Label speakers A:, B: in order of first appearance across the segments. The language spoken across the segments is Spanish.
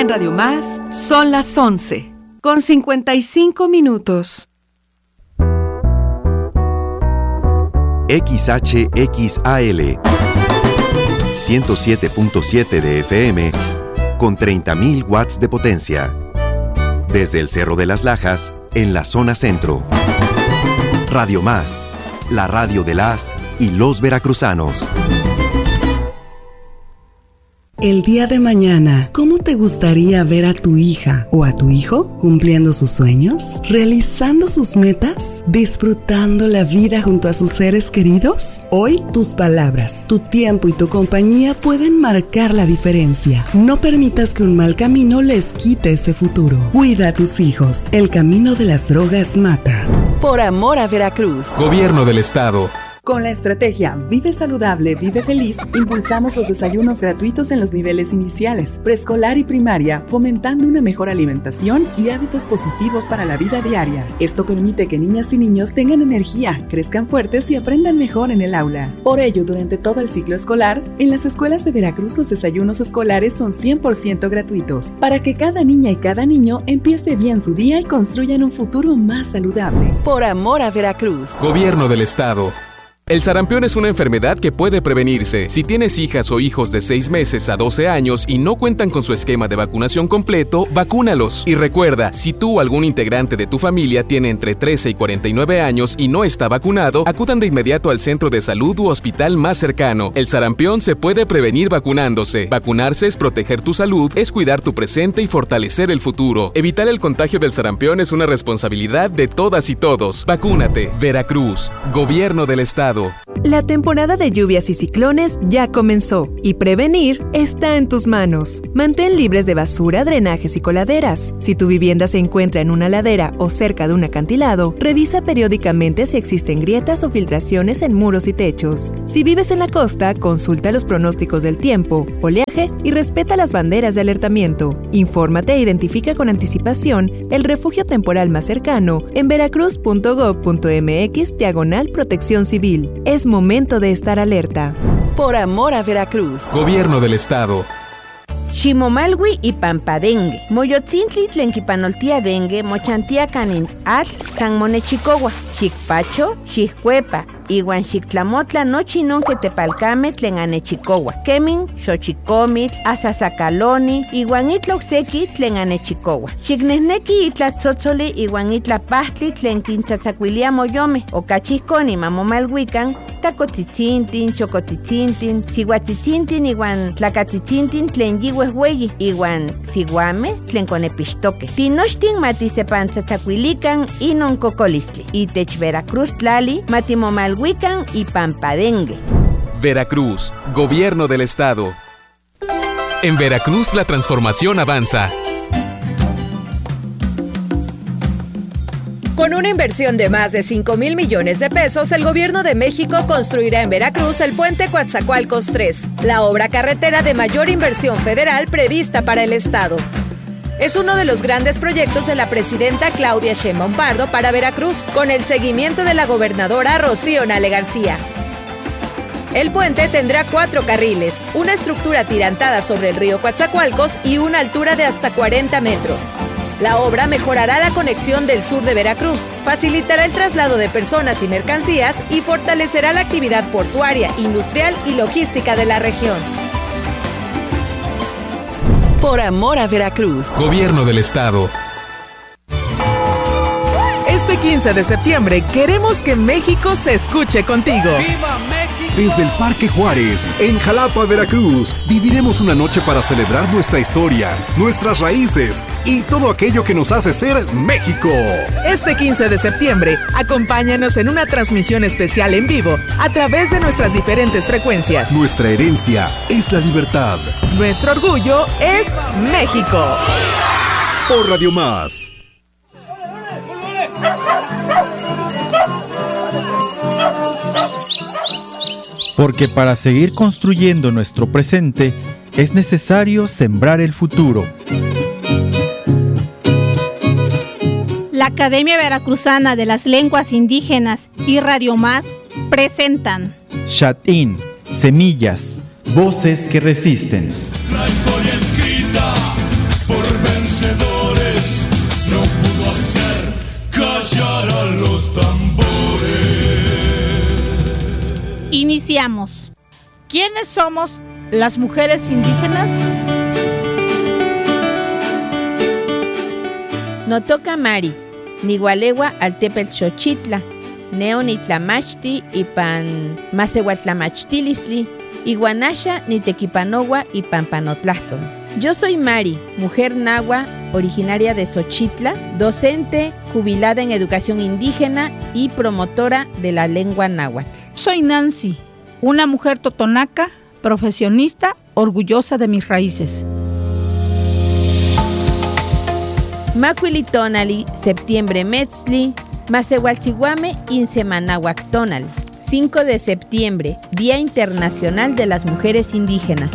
A: En Radio Más son las 11:55.
B: XHXAL 107.7 de FM con 30.000 watts de potencia. Desde el Cerro de las Lajas, en la zona centro. Radio Más, la radio de las y los veracruzanos.
C: El día de mañana, ¿cómo te gustaría ver a tu hija o a tu hijo cumpliendo sus sueños, realizando sus metas, disfrutando la vida junto a sus seres queridos? Hoy, tus palabras, tu tiempo y tu compañía pueden marcar la diferencia. No permitas que un mal camino les quite ese futuro. Cuida a tus hijos. El camino de las drogas mata.
D: Por amor a Veracruz.
E: Gobierno del Estado.
C: Con la estrategia Vive Saludable, Vive Feliz, impulsamos los desayunos gratuitos en los niveles iniciales, preescolar y primaria, fomentando una mejor alimentación y hábitos positivos para la vida diaria. Esto permite que niñas y niños tengan energía, crezcan fuertes y aprendan mejor en el aula. Por ello, durante todo el ciclo escolar, en las escuelas de Veracruz los desayunos escolares son 100% gratuitos, para que cada niña y cada niño empiece bien su día y construyan un futuro más saludable.
D: Por amor a Veracruz.
E: Gobierno del Estado. El sarampión es una enfermedad que puede prevenirse. Si tienes hijas o hijos de 6 meses a 12 años y no cuentan con su esquema de vacunación completo, vacúnalos. Y recuerda, si tú o algún integrante de tu familia tiene entre 13 y 49 años y no está vacunado, acudan de inmediato al centro de salud u hospital más cercano. El sarampión se puede prevenir vacunándose. Vacunarse es proteger tu salud, es cuidar tu presente y fortalecer el futuro. Evitar el contagio del sarampión es una responsabilidad de todas y todos. Vacúnate. Veracruz. Gobierno del Estado.
F: La temporada de lluvias y ciclones ya comenzó y prevenir está en tus manos. Mantén libres de basura, drenajes y coladeras. Si tu vivienda se encuentra en una ladera o cerca de un acantilado, revisa periódicamente si existen grietas o filtraciones en muros y techos. Si vives en la costa, consulta los pronósticos del tiempo, oleaje y respeta las banderas de alertamiento. Infórmate e identifica con anticipación el refugio temporal más cercano en veracruz.gov.mx/protección civil. Es momento de estar alerta.
D: Por amor a Veracruz.
E: Gobierno del Estado.
G: Ximomalwi y Pampadengue. Moyotzintli tlenquipanoltia dengue, mochantia canin al San Monechicohua. Xicpacho, xiccuepa, iwan xictlamotla nochi non que tepalcame tlen anechicohua. Kemin, xochicomit, asasacaloni, iwan itloxeki tlen anechicohua. Xicnehneki itlatzotzoli iwan itlapahtli tlen quintzatzacuilia moyome. Ocachihconi mamomalhuican, tacotzitzintin, chocotzitzintin, sihuatzitzintin iwan tlacatzitzintin tlen yihuehueyi, iwan siguame tlen conepixtoque. Tinochtin matisepantzatzacuilican inon cocolistli. Veracruz Tlali, Matimomalhuican y Pampadengue.
E: Veracruz, Gobierno del Estado. En Veracruz la transformación avanza.
D: Con una inversión de más de 5,000 millones de pesos, el Gobierno de México construirá en Veracruz el puente Coatzacoalcos 3, la obra carretera de mayor inversión federal prevista para el Estado. Es uno de los grandes proyectos de la presidenta Claudia Sheinbaum Pardo para Veracruz, con el seguimiento de la gobernadora Rocío Nale García. El puente tendrá 4 carriles, una estructura atirantada sobre el río Coatzacoalcos y una altura de hasta 40 metros. La obra mejorará la conexión del sur de Veracruz, facilitará el traslado de personas y mercancías y fortalecerá la actividad portuaria, industrial y logística de la región. Por amor a Veracruz.
E: Gobierno del Estado.
H: Este 15 de septiembre queremos que México se escuche contigo.
I: ¡Viva México!
B: Desde el Parque Juárez, en Jalapa, Veracruz, viviremos una noche para celebrar nuestra historia, nuestras raíces y todo aquello que nos hace ser México.
H: Este 15 de septiembre, acompáñanos en una transmisión especial en vivo a través de nuestras diferentes frecuencias.
B: Nuestra herencia es la libertad.
H: Nuestro orgullo es México.
B: Por Radio Más.
J: Porque para seguir construyendo nuestro presente es necesario sembrar el futuro.
K: La Academia Veracruzana de las Lenguas Indígenas y Radio Más presentan
J: Xatín, semillas, voces que resisten.
L: La historia escrita por
K: Iniciamos.
I: ¿Quiénes somos las mujeres indígenas?
G: Notoka Mari, Nigualewa Altepetl Xochitla, Neonitlamachti Ipan Masehuatlamachtilistli, Iguanasha Nitequipanowa y Pampanotlahton. Yo soy Mari, mujer nahua, originaria de Xochitla, docente, jubilada en educación indígena y promotora de la lengua náhuatl.
I: Soy Nancy, una mujer totonaca, profesionista, orgullosa de mis raíces.
G: Macuilitonali, septiembre metzli, Masehualtziguame Insemanahuactonal. 5 de septiembre, Día Internacional de las Mujeres Indígenas.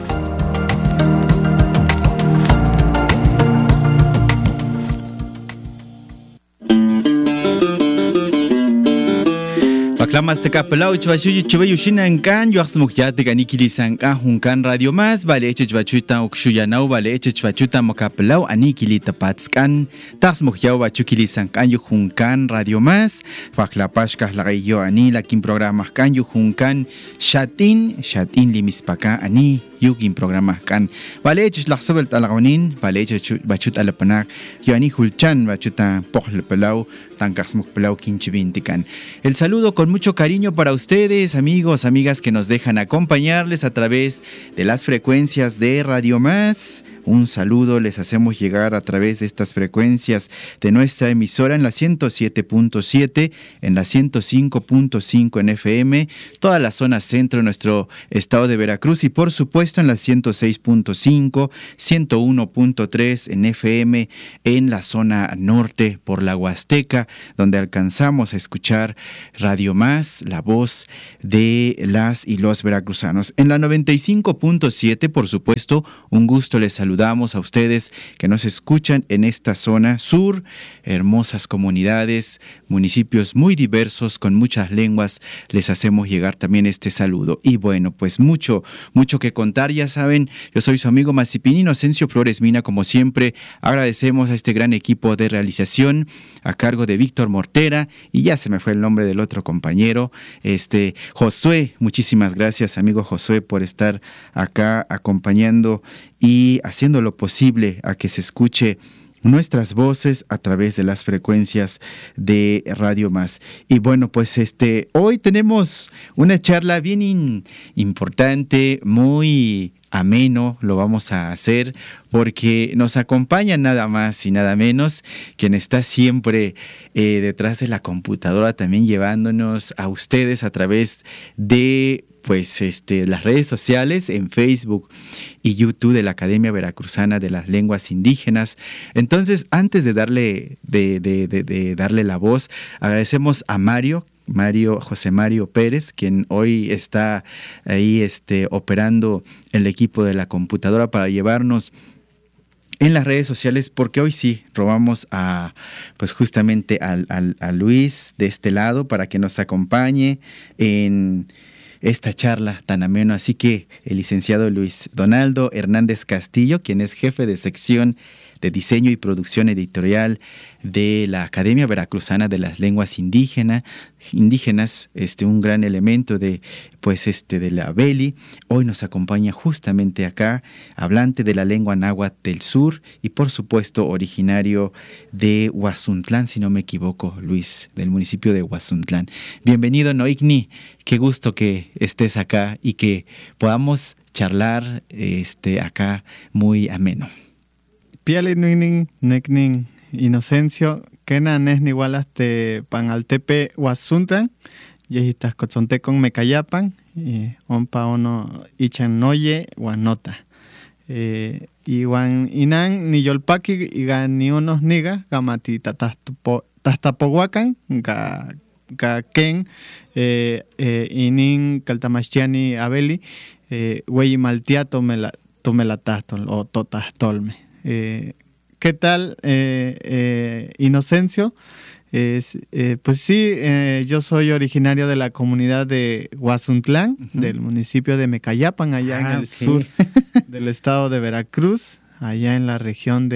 J: Clamas de Capelau, Chvachuy, Chivayushinan Can, Yuaxmukyate, Ganikilisan, Juncan Radio Más, Vale, Chvachuta, Oxuyanau, Vale, Chvachuta, Mocapelau, Anikilita Patscan, Tasmukyau, Bachukilisan, Canyu Juncan Radio Más, Faclapashka, la Rayo Ani, la Kim Programa Canyu Juncan, Shatin Limispaca, Ani, Yukin Programa Can, Vale, Chlaxabel Talagonin, Vale, Bachut Alapanak, Yoani Hulchan, Bachuta, Pojlepelau, Tancasmuk Pelau Quinchivintican. El saludo con mucho cariño para ustedes, amigos, amigas que nos dejan acompañarles a través de las frecuencias de Radio Más. Un saludo les hacemos llegar a través de estas frecuencias de nuestra emisora en la 107.7, en la 105.5 en FM, toda la zona centro de nuestro estado de Veracruz y por supuesto en la 106.5, 101.3 en FM en la zona norte por la Huasteca, donde alcanzamos a escuchar Radio Más, la voz de las y los veracruzanos. En la 95.7, por supuesto, un gusto les saludamos a ustedes que nos escuchan en esta zona sur, hermosas comunidades, municipios muy diversos con muchas lenguas, les hacemos llegar también este saludo. Y bueno, pues mucho que contar, ya saben, yo soy su amigo Macipín Inocencio Flores Mina, como siempre, agradecemos a este gran equipo de realización a cargo de Víctor Mortera, y ya se me fue el nombre del otro compañero, Josué, muchísimas gracias amigo Josué por estar acá acompañando y haciendo lo posible a que se escuche nuestras voces a través de las frecuencias de Radio Más. Y bueno, pues hoy tenemos una charla bien importante, muy ameno, lo vamos a hacer porque nos acompaña nada más y nada menos quien está siempre detrás de la computadora, también llevándonos a ustedes a través de las redes sociales, en Facebook y YouTube de la Academia Veracruzana de las Lenguas Indígenas. Entonces, antes de darle la voz, agradecemos a José Mario Pérez, quien hoy está ahí operando el equipo de la computadora para llevarnos en las redes sociales, porque hoy sí robamos justamente a Luis de este lado para que nos acompañe en esta charla tan amena. Así que el licenciado Luis Donaldo Hernández Castillo, quien es jefe de sección de diseño y producción editorial de la Academia Veracruzana de las Lenguas Indígenas, un gran elemento de la Beli, hoy nos acompaña justamente acá, hablante de la lengua náhuatl del sur y por supuesto originario de Huazuntlán, si no me equivoco, Luis, del municipio de Huazuntlán. Bienvenido, Noigni, qué gusto que estés acá y que podamos charlar acá muy ameno.
L: Piali nuinin, neknin, Inocencio, kena nesni walaste panaltepe Huazuntlán, yehitas cotzontekon Mecayapan, ompa ono ichan noye guanota. Iwan inan ni yolpaki iga ni unos niga gamati tastapohuacan ga ken inin kaltamachtiani abeli hueyi maltia tomelatastol o totastolme. ¿Qué tal, Inocencio? Pues sí, yo soy originario de la comunidad de Huazuntlán, del municipio de Mecayapan, allá en el sur del estado de Veracruz, allá en la región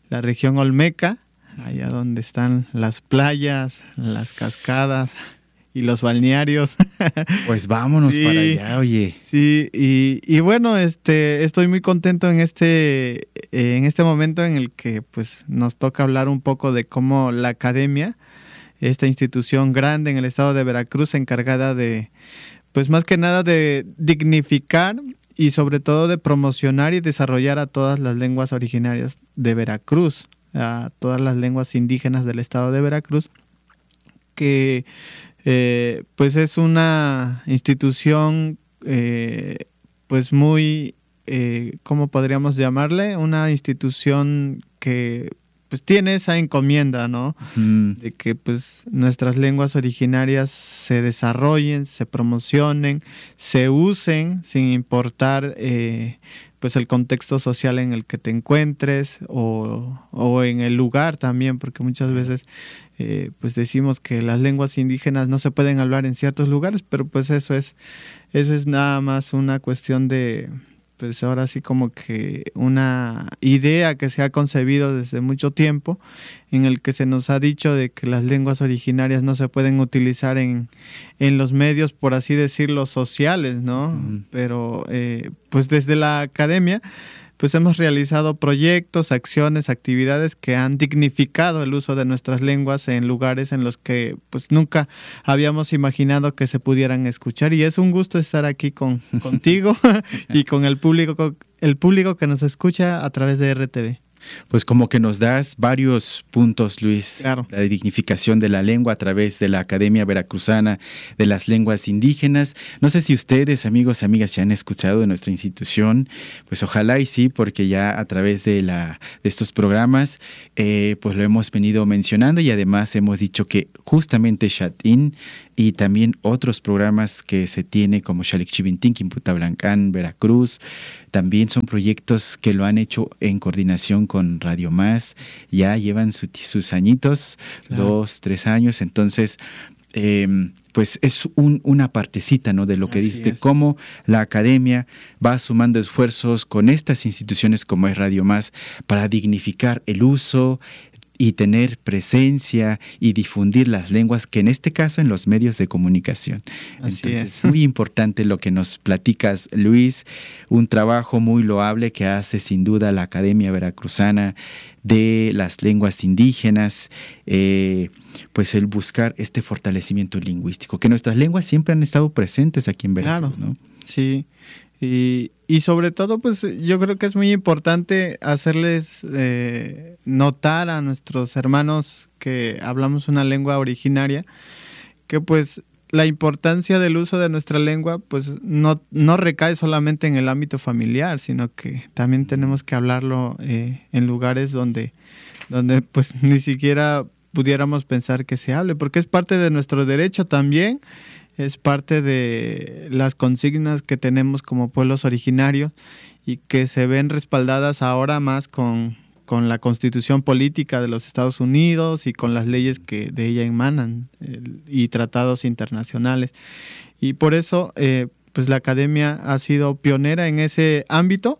L: Olmeca, allá donde están las playas, las cascadas los balnearios.
J: Pues vámonos
L: sí,
J: para allá, oye.
L: Sí, y bueno, estoy muy contento en este momento en el que pues nos toca hablar un poco de cómo la academia, esta institución grande en el estado de Veracruz, encargada de, pues más que nada de dignificar y sobre todo de promocionar y desarrollar a todas las lenguas originarias de Veracruz, a todas las lenguas indígenas del estado de Veracruz, que pues es una institución pues muy, ¿cómo podríamos llamarle? Una institución que pues tiene esa encomienda, ¿no? De que pues nuestras lenguas originarias se desarrollen, se promocionen, se usen sin importar pues el contexto social en el que te encuentres o en el lugar también, porque muchas veces pues decimos que las lenguas indígenas no se pueden hablar en ciertos lugares, pero pues eso es nada más una cuestión de, pues ahora sí como que una idea que se ha concebido desde mucho tiempo, en el que se nos ha dicho de que las lenguas originarias no se pueden utilizar en los medios, por así decirlo, sociales, ¿no? Pero pues desde la academia pues hemos realizado proyectos, acciones, actividades que han dignificado el uso de nuestras lenguas en lugares en los que pues nunca habíamos imaginado que se pudieran escuchar, y es un gusto estar aquí contigo y con el público que nos escucha a través de RTV.
J: Pues como que nos das varios puntos, Luis.
L: Claro.
J: La dignificación de la lengua a través de la Academia Veracruzana de las Lenguas Indígenas. No sé si ustedes, amigos y amigas, ya han escuchado de nuestra institución. Pues ojalá y sí, porque ya a través de estos programas pues lo hemos venido mencionando, y además hemos dicho que justamente Xatín y también otros programas que se tiene como Xalik Chivintinkin, Puta Blancán, Veracruz, también son proyectos que lo han hecho en coordinación con Radio Más. Ya llevan sus añitos, claro. 2-3 años, entonces pues es una partecita, ¿no?, de lo que dice, de cómo la academia va sumando esfuerzos con estas instituciones como es Radio Más para dignificar el uso y tener presencia y difundir las lenguas, que en este caso en los medios de comunicación. Entonces, muy importante lo que nos platicas, Luis, un trabajo muy loable que hace sin duda la Academia Veracruzana de las Lenguas Indígenas, pues el buscar este fortalecimiento lingüístico, que nuestras lenguas siempre han estado presentes aquí en Veracruz,
L: claro,
J: ¿no?
L: Sí. Y sobre todo, pues yo creo que es muy importante hacerles notar a nuestros hermanos que hablamos una lengua originaria, que pues la importancia del uso de nuestra lengua pues no recae solamente en el ámbito familiar, sino que también tenemos que hablarlo en lugares donde pues ni siquiera pudiéramos pensar que se hable, porque es parte de nuestro derecho también. Es parte de las consignas que tenemos como pueblos originarios y que se ven respaldadas ahora más con la Constitución Política de los Estados Unidos y con las leyes que de ella emanan y tratados internacionales. Y por eso pues la academia ha sido pionera en ese ámbito.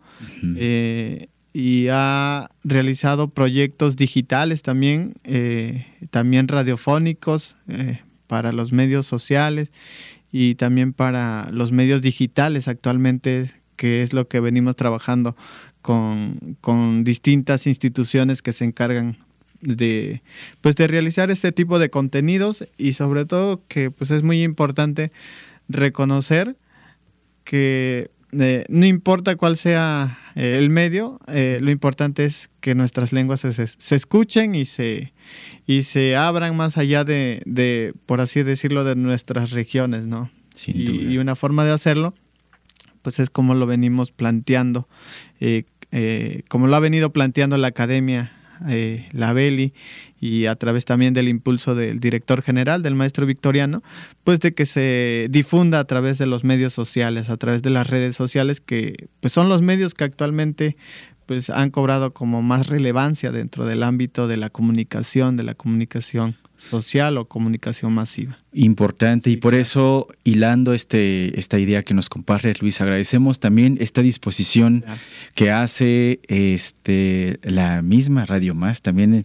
L: Y ha realizado proyectos digitales también radiofónicos, para los medios sociales y también para los medios digitales actualmente, que es lo que venimos trabajando con distintas instituciones que se encargan de realizar este tipo de contenidos, y sobre todo que pues es muy importante reconocer que no importa cuál sea el medio, lo importante es que nuestras lenguas se escuchen y se abran más allá de, por así decirlo, de nuestras regiones, ¿no? Y una forma de hacerlo, pues es como lo venimos planteando, como lo ha venido planteando la academia, la Beli, y a través también del impulso del director general, del maestro Victoriano, pues de que se difunda a través de los medios sociales, a través de las redes sociales, que pues son los medios que actualmente pues han cobrado como más relevancia dentro del ámbito de la comunicación social o comunicación masiva.
J: Importante, sí, y por eso, hilando esta idea que nos comparte Luis, agradecemos también esta disposición que hace la misma Radio Más, también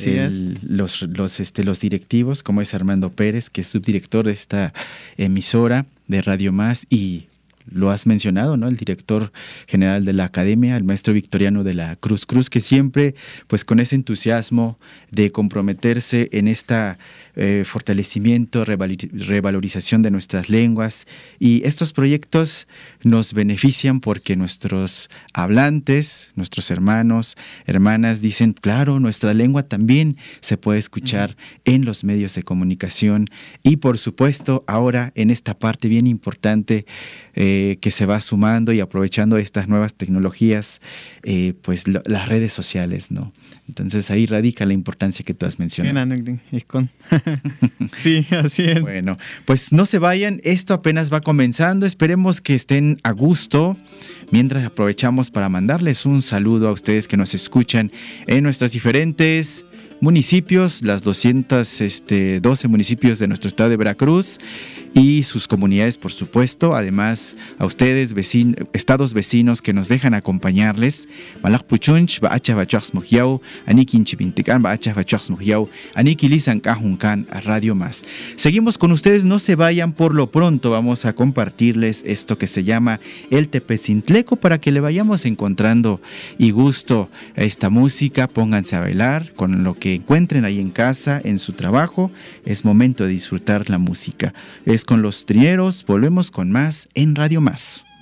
J: los directivos, como es Armando Pérez, que es subdirector de esta emisora de Radio Más, y lo has mencionado, ¿no? El director general de la academia, el maestro Victoriano de la Cruz, que siempre, pues con ese entusiasmo de comprometerse en esta fortalecimiento, revalorización de nuestras lenguas, y estos proyectos nos benefician porque nuestros hablantes, nuestros hermanos, hermanas dicen, claro, nuestra lengua también se puede escuchar en los medios de comunicación, y por supuesto ahora en esta parte bien importante que se va sumando y aprovechando estas nuevas tecnologías, pues las redes sociales, ¿no? Entonces ahí radica la importancia que tú has mencionado.
L: Sí, así es.
J: Bueno, pues no se vayan, esto apenas va comenzando, esperemos que estén a gusto, mientras aprovechamos para mandarles un saludo a ustedes que nos escuchan en nuestras diferentes municipios, las 212 municipios de nuestro estado de Veracruz y sus comunidades, por supuesto, además a ustedes, estados vecinos que nos dejan acompañarles. Malak Puchunch, Baacha Bachuax Mojiao, Anikin Chipintican, Baacha Bachuax Mojiao, Anikilizan Cajuncan, a Radio Más. Seguimos con ustedes, no se vayan, por lo pronto vamos a compartirles esto que se llama el Tepezintleco para que le vayamos encontrando y gusto a esta música. Pónganse a bailar con lo que encuentren ahí en casa, en su trabajo. Es momento de disfrutar la música. Es con los trineros, volvemos con más en Radio Más.